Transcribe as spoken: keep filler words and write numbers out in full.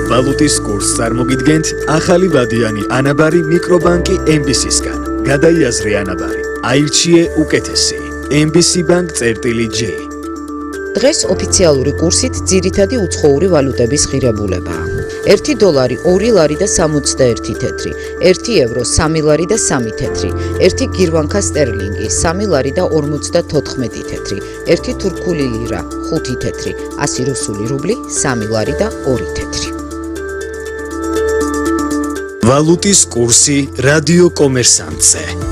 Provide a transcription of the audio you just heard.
ვალუტის კურსს წარმოგიდგენთ ახალი ვადიანი ანაბარი მიკრობანკი ემ ბი სისგან. გადაიაზრე ანაბარი. აირჩიე უკეთესი. ემ ბი სი ბანკ წერტილი ჯი. დღეს ოფიციალური კურსით ძირითადი უცხოური ვალუტების ღირებულებაა. ერთი დოლარი ორი ლარი და სამოცდაერთი თეთრი, ერთი ევრო სამი ლარი და სამი თეთრი, ერთი გირვანქა სტერლინგი სამი ლარი და ორმოცდათოთხმეტი თეთრი, ერთი თურქული ლირა ხუთი თეთრი, ასი რუსული რუბლი სამი ლარი და ორი თეთრი. ვალუტის კურსი რადიო კომერსანტზე.